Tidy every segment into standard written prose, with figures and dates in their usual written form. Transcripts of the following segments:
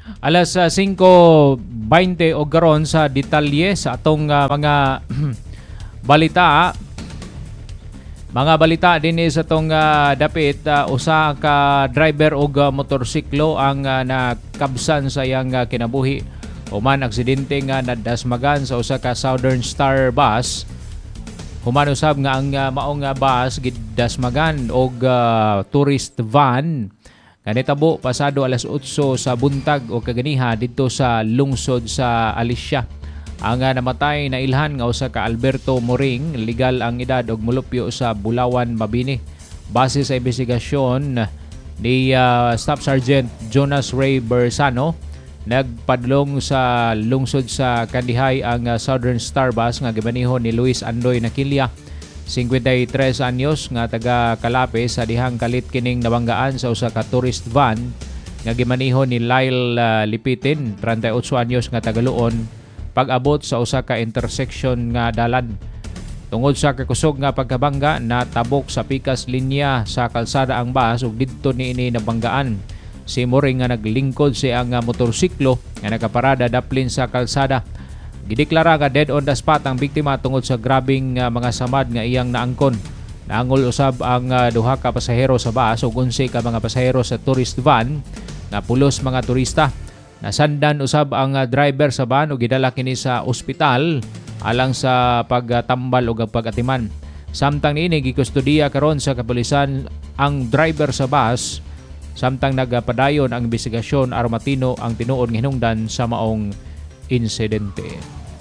Alas 5:20 og karon sa detalye sa atong mga balita. Mga balita din sa atong dapit, usa ka driver og motorsiklo ang nakabsan sa iyang kinabuhi human aksidente nga nadasmagan sa usa ka Southern Star bus. Human usab nga ang maong bus gidasmagan og tourist van. Kanitabo pasado alas 8 sa buntag o kaganiha dito sa lungsod sa Alicia. Ang namatay na ilhan nga usa ka Alberto Moring, legal ang edad og mulupyo sa Bulawan, Mabini. Base sa investigasyon ni Staff Sergeant Jonas Ray Bersano, nagpadlong sa lungsod sa Kandihay ang Southern Star bus nga gibanihon ni Luis Andoy Nakilya, 53 anyos nga taga Kalape, sa dihang kalit kining nabanggaan sa usa ka tourist van nga gimanihon ni Lyle Lipitin, 38 anyos nga taga Luon, pag-abot sa usa ka intersection nga dalan. Tungod sa kakusog nga pagkabangga, natabok sa pikas linya sa kalsada ang bus ug didto niini nabanggaan. Si Moring nga naglingkod siya ang motorsiklo nga nakaparada daplin sa kalsada. Gideklara nga dead on the spot ang biktima tungod sa grabing mga samad nga iyang naangkon. Naangol usab ang duha ka pasahero sa bus ug 11 ka mga pasahero sa tourist van nga pulos mga turista. Nasandan usab ang driver sa van ug gidala kini sa ospital alang sa pagtambal ug pag-atiman. Samtang niini gikustudiya karon sa kapulisan ang driver sa bus, samtang nagpadayon ang investigasyon aron matino ang tinuod nga hinungdan sa maong insidente.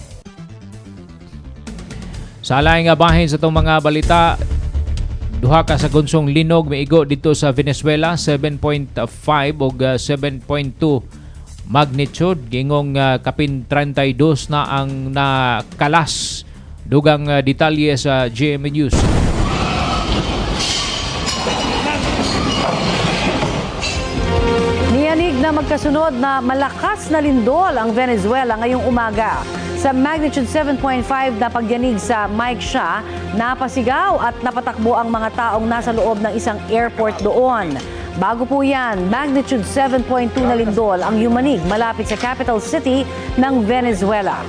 Sa laing nga bahin sa itong mga balita, duha ka sa gunsong linog maigo dito sa Venezuela, 7.5 o 7.2 magnitude. Gingong kapin 32 na ang nakalas. Dugang detalye sa GMA News. Niyanig na magkasunod na malakas na lindol ang Venezuela ngayong umaga. Sa magnitude 7.5 na pagyanig sa Mike Shah, napasigaw at napatakbo ang mga taong nasa loob ng isang airport doon. Bago po yan, magnitude 7.2 na lindol ang yumanig malapit sa capital city ng Venezuela.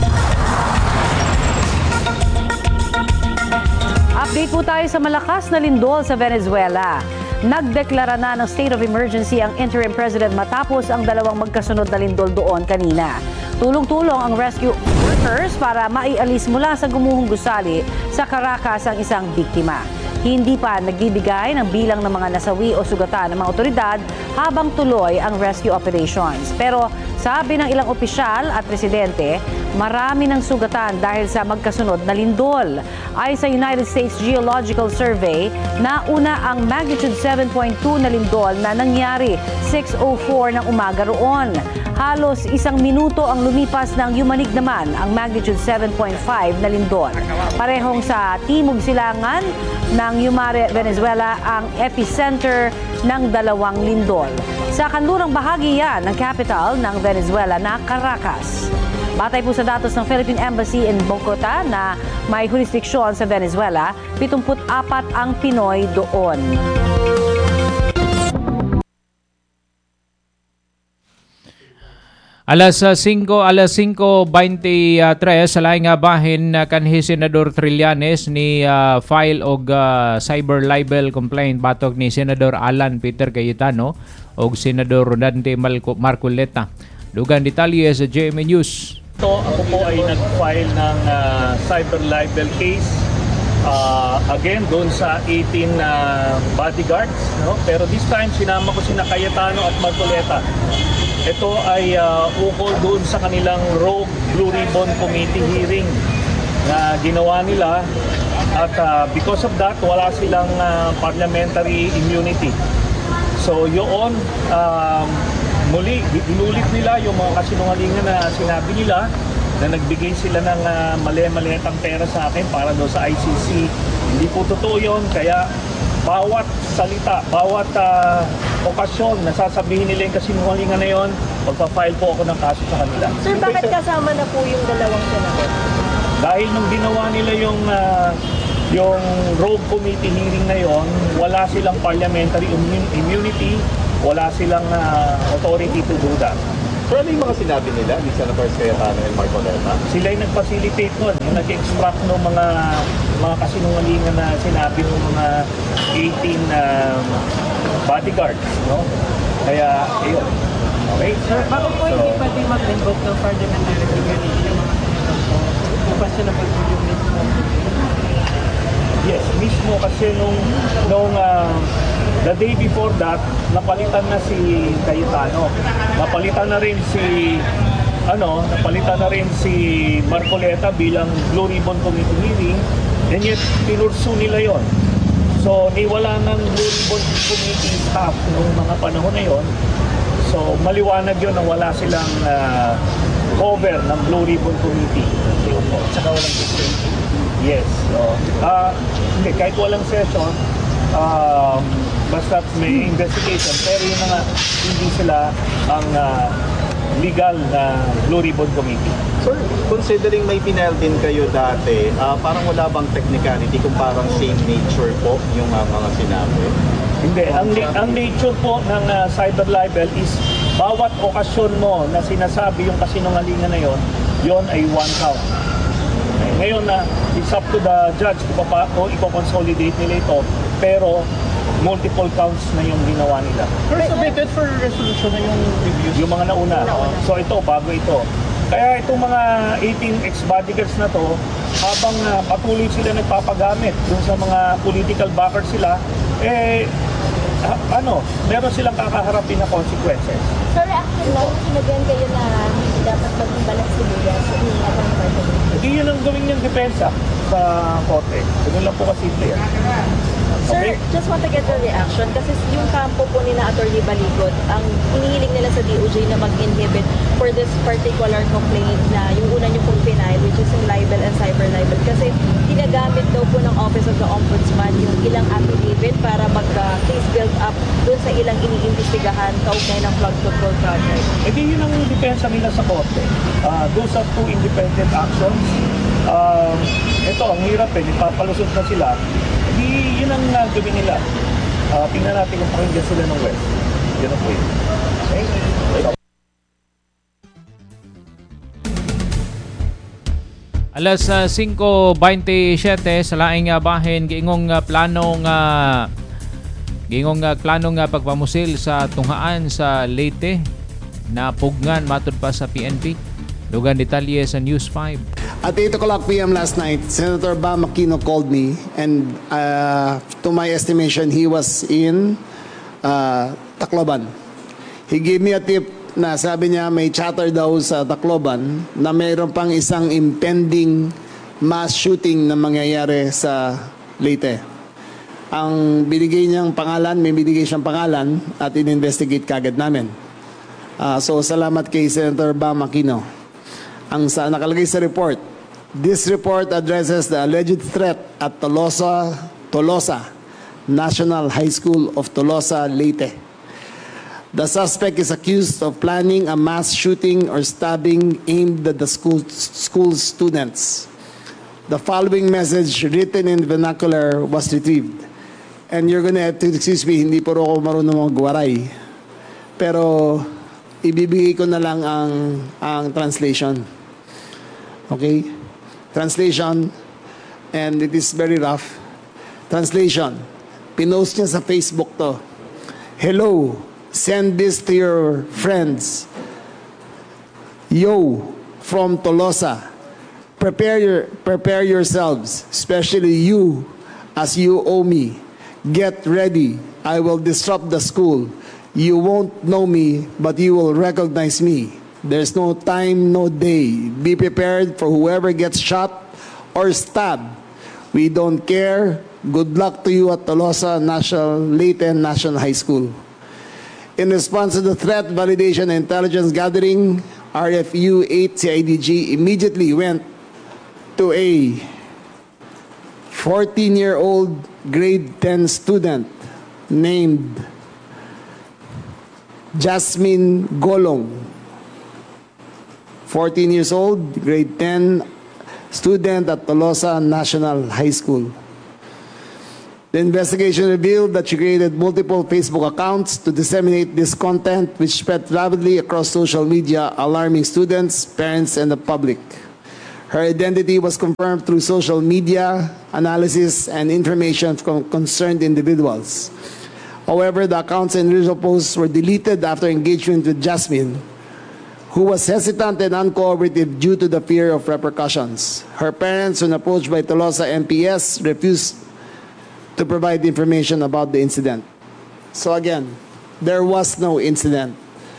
Update po tayo sa malakas na lindol sa Venezuela. Nagdeklara na ng state of emergency ang interim president matapos ang dalawang magkasunod na lindol doon kanina. Tulong-tulong ang rescue workers para maialis mula sa gumuhong gusali sa Caracas ang isang biktima. Hindi pa nagbibigay ng bilang ng mga nasawi o sugatan ng mga otoridad habang tuloy ang rescue operations. Pero sabi ng ilang opisyal at presidente, marami ng sugatan dahil sa magkasunod na lindol. Ay sa United States Geological Survey, nauna ang magnitude 7.2 na lindol na nangyari 6:04 ng umaga roon. Halos isang minuto ang lumipas ng yumanig naman ang magnitude 7.5 na lindol. Parehong sa timog silangan ng Yumare, Venezuela ang epicenter ng dalawang lindol. Sa kanlurang bahagi yan ng capital ng Venezuela na Caracas. Batay po sa datos ng Philippine Embassy in Bogota na may jurisdiksyon sa Venezuela, 74 ang Pinoy doon. Alas 5:23 sa laing nga bahin kanhi Senador Trillanes ni file og cyber libel complaint batok ni Senador Alan Peter Cayetano og Senador Rodante Marcoleta. Dugang detalye sa GMA News. Ako po ay nag-file ng cyber libel case again doon sa 18 bodyguards, no? Pero this time sinama ko sina Cayetano at Marcoleta. Ito ay ukol doon sa kanilang Rogue Blue Ribbon Committee hearing na ginawa nila at because of that wala silang parliamentary immunity. So yun, muli inulit nila yung mga kasinungalingan na sinabi nila na nagbigay sila ng mali-maliitang pera sa akin para doon sa ICC. Hindi po totoo yun, kaya bawat salita, bawat okasyon na sasabihin nila yung kasinungalingan na yun, magpa-file po ako ng kaso sa kanila. Sir, bakit kasama na po yung dalawang senador? Dahil nung ginawa nila yung Rogue Committee hearing na yon, wala silang parliamentary immunity, wala silang authority to do that. Pero ano yung mga sinabi nila ni Senator Cayetano and Marcoleta? Sila yung nag-facilitate nun, yung nag-extract ng mga kasinungalingan na sinabi ng mga 18 bodyguards, no? Kaya, ayun. Okay? Sir, bakit po hindi pwede mag-invoke ng parliamentary immunity yung mga senator po? Bukas sila pag-yung mismo. Yes, mismo kasi nung the day before that, napalitan na si Cayetano. Napalitan na rin si Marcoleta bilang Blue Ribbon Committee meeting, and yet pinursu nila yon. So, niwala ng Blue Ribbon Committee staff noong mga panahon na yon. So, maliwanag yun na wala silang cover ng Blue Ribbon Committee. Tsaka walang session. Yes. So, hindi, kahit walang session, basta may investigation, pero yun na nga, hindi sila ang legal na Blue Ribbon Committee. Sir, considering may pinel din kayo dati, parang wala bang technicality kung parang same nature po yung mga sinabi? Hindi. Ang nature po ng cyber libel is bawat okasyon mo na sinasabi yung kasinungalingan na yon ay one count. Ngayon na it's up to the judge kung i-consolidate nila ito, pero multiple counts na yung ginawa nila. Pero submitted for resolution na yung reviews? Yung mga nauna. So ito, bago ito. Kaya itong mga 18 ex-bodyguards na to, habang patuloy sila nagpapagamit dun sa mga political backers sila, meron silang kakaharapin na consequences. Sir, actually lang, sinagyan kayo na dapat mag-imbalak si Liga sa ingat ang party. Hindi yun ang gawin niyang depensa sa korte. Ganun lang po kasimple yan. Sir, just want to get your reaction kasi yung kampo po ni na Atty. Baligot, ang hinihiling nila sa DOJ na mag-inhibit for this particular complaint na yung una nyo pong final, which is yung libel and cyber libel. Kasi ginagamit daw po ng Office of the Ombudsman yung ilang affidavit para mag-case build up dun sa ilang iniimbestigahan kaugnay ng flood control project. Hindi yun ang depensa nila sa korte. Those are two independent actions. Ito, ang hirap ipapalusot na sila. Yun ang gawin nila. Tingnan natin kung pakinggan sila ng West. Yun ang po yun. Okay? Alas 5:27 sa laing bahin giingong planong pagpamusil sa tunghaan sa Leyte na pugnan matud pa sa PNP. Dugang detalye sa News 5. At 8 o'clock p.m. last night, Senator Bam Aquino called me, and to my estimation, he was in Tacloban. He gave me a tip na sabi niya may chatter daw sa Tacloban na mayroon pang isang impending mass shooting na mangyayari sa Leyte. Ang binigay niyang pangalan, may binigay siyang pangalan at in-investigate kagad namin. So salamat kay Senator Bam Aquino. Ang nakalagay sa report, this report addresses the alleged threat at Tolosa National High School of Tolosa, Leyte. The suspect is accused of planning a mass shooting or stabbing aimed at the school students. The following message written in vernacular was retrieved. And you're gonna have to excuse me, hindi po ako marunong magwaray. Pero ibibigay ko na lang ang translation. Okay? Translation, and it is very rough. Translation, pinost niya sa Facebook to. Hello, send this to your friends. Yo, from Tolosa. Prepare yourselves, especially you, as you owe me. Get ready. I will disrupt the school. You won't know me, but you will recognize me. There's no time, no day. Be prepared for whoever gets shot or stabbed. We don't care. Good luck to you at Tolosa Leyte National High School. In response to the threat, validation, and intelligence gathering, RFU 8 CIDG immediately went to a 14-year-old grade 10 student named Jasmine Golong. 14 years old, grade 10, student at Tolosa National High School. The investigation revealed that she created multiple Facebook accounts to disseminate this content, which spread rapidly across social media, alarming students, parents, and the public. Her identity was confirmed through social media analysis and information from concerned individuals. However, the accounts and individual posts were deleted after engagement with Jasmine, who was hesitant and uncooperative due to the fear of repercussions. Her parents, when approached by Tolosa MPS, refused to provide information about the incident. So again, there was no incident.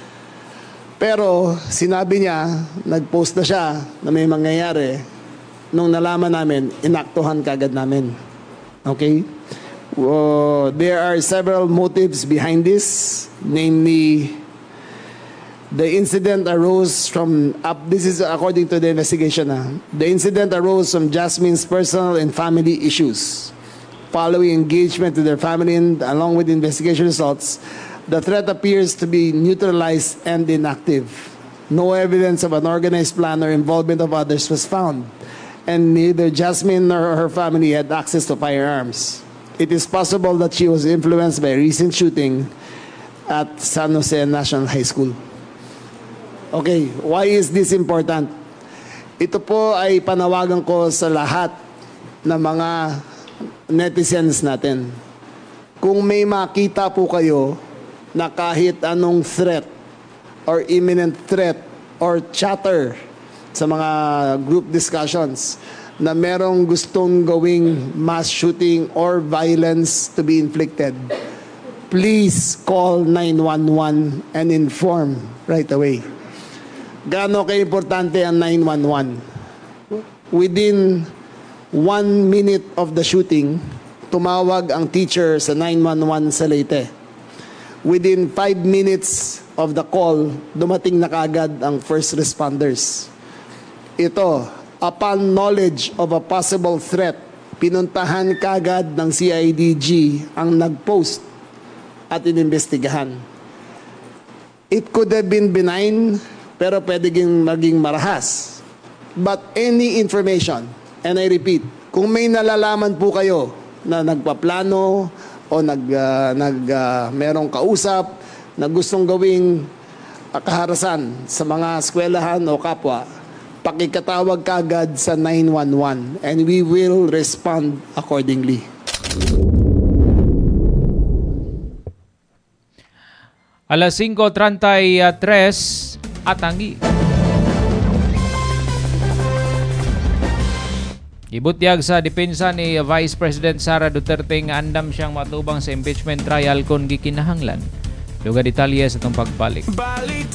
Pero sinabi niya, nag-post na siya na may mangyayari. Nung nalaman namin, inaktuhan kagad namin. Okay? There are several motives behind this, namely, the incident arose from, this is according to the investigation, the incident arose from Jasmine's personal and family issues. Following engagement with their family and along with investigation results, the threat appears to be neutralized and inactive. No evidence of an organized plan or involvement of others was found, and neither Jasmine nor her family had access to firearms. It is possible that she was influenced by a recent shooting at San Jose National High School. Okay, why is this important? Ito po ay panawagan ko sa lahat ng mga netizens natin. Kung may makita po kayo na kahit anong threat or imminent threat or chatter sa mga group discussions na merong gustong gawing mass shooting or violence to be inflicted, please call 911 and inform right away. Gaano ka-importante ang 911? Within 1 minute of the shooting, tumawag ang teacher sa 911 sa Leyte. Within 5 minutes of the call, dumating na kaagad ang first responders. Ito, upon knowledge of a possible threat, pinuntahan kaagad ng CIDG ang nag-post at inimbestigahan. It could have been benign, pero pwede maging marahas. But any information, and I repeat, kung may nalalaman po kayo na nagpaplano o merong kausap na gustong gawing kaharasan sa mga eskwelahan o kapwa, pakikatawag kagad sa 911 and we will respond accordingly. Alas 5:33 Atangi. Ibutyag sa depensa ni Vice President Sara Duterte nga andam siyang matubang sa impeachment trial kung gikinahanglan. Duga detalye sa itong pagbalik.